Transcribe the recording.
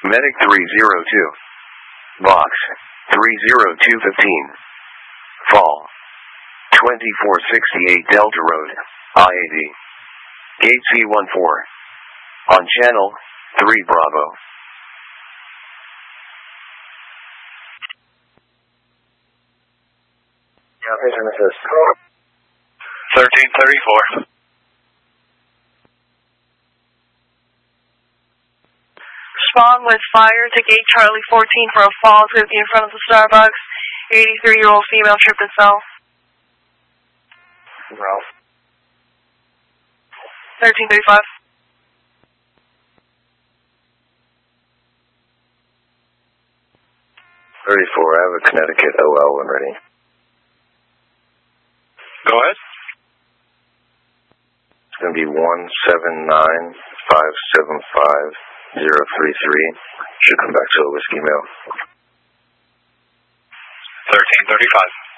Medic 302. Box 30215. Fall 2468 Delta Road, I-80. Gate C14. On channel 3 Bravo. Yeah, patient assist. 1334. Respond with fire to gate Charlie 14 for a fall. It's going to be in front of the Starbucks. 83-year-old female tripped itself. Ralph. 1335. 34, I have a Connecticut OL when ready. Go ahead. It's going to be 179575033. Should come back to a whiskey mail. 1335.